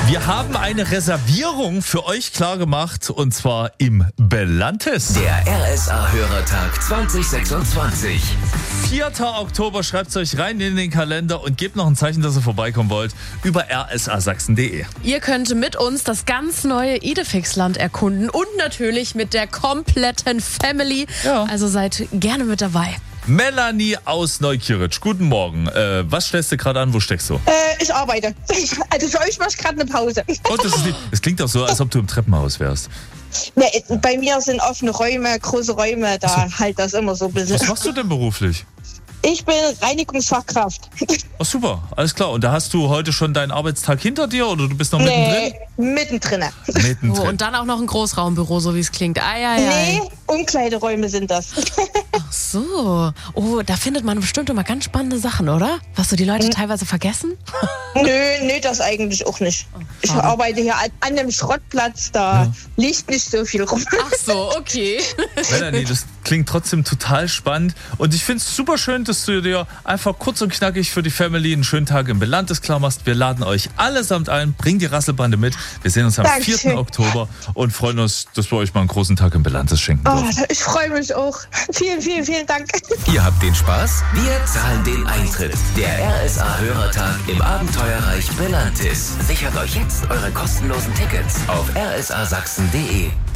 Wir haben eine Reservierung für euch klargemacht und zwar im Belantes. Der RSA-Hörertag 2026. 4. Oktober, schreibt es euch rein in den Kalender und gebt noch ein Zeichen, dass ihr vorbeikommen wollt, über rsasachsen.de. Ihr könnt mit uns das ganz neue Idefix-Land erkunden und natürlich mit der kompletten Family. Ja. Also seid gerne mit dabei. Melanie aus Neukirch, guten Morgen. Was stellst du gerade an? Wo steckst du? Ich arbeite. Also für euch mache ich gerade eine Pause. Und das klingt auch so, als ob du im Treppenhaus wärst. Nee, bei mir sind offene Räume, große Räume, da halt das immer so ein bisschen. Was machst du denn beruflich? Ich bin Reinigungsfachkraft. Ach super, alles klar. Und da hast du heute schon deinen Arbeitstag hinter dir oder du bist noch mittendrin? Mittendrin. Oh, und dann auch noch ein Großraumbüro, so wie es klingt. Nee, Umkleideräume sind das. Ach so. Oh, da findet man bestimmt immer ganz spannende Sachen, oder? Was so die Leute teilweise vergessen? Nö, das eigentlich auch nicht. Ich arbeite hier an einem Schrottplatz, da liegt nicht so viel rum. Ach so, okay. Melanie, das klingt trotzdem total spannend und ich finde es super schön, dass du dir einfach kurz und knackig für die Family einen schönen Tag im Belantes klar machst. Wir laden euch allesamt ein, bringt die Rasselbande mit. Wir sehen uns am Dankeschön. 4. Oktober und freuen uns, dass wir euch mal einen großen Tag im Belantes schenken dürfen. Ich freue mich auch. Vielen Dank. Ihr habt den Spaß? Wir zahlen den Eintritt. Der RSA-Hörertag im Abenteuerreich Belantis. Sichert euch jetzt eure kostenlosen Tickets auf rsasachsen.de.